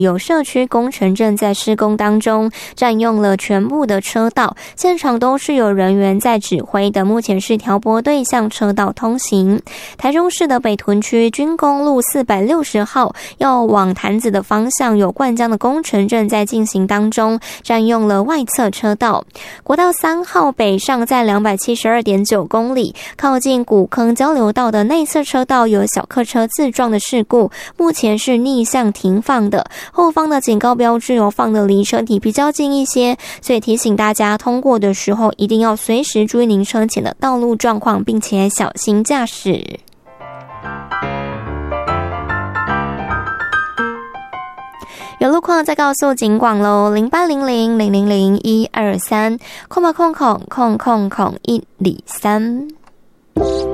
有社区工程正在施工当中，占用了全部的车道，现场都是有人员在指挥的，目前是调拨对向车道通行。台中市的北屯区军工路460号要往潭子的方向，有灌浆的工程正在进行当中，占用了外侧车道。国道3号北上在 272.9 公里，靠近古坑交流道的内侧车道有小客车自撞的事故，目前是逆向停放的，后方的警告标志放的离车体比较近一些，所以提醒大家通过的时候一定要随时注意您车前的道路状况，并且小心驾驶。有路况再告诉警广咯，0800000123，空103。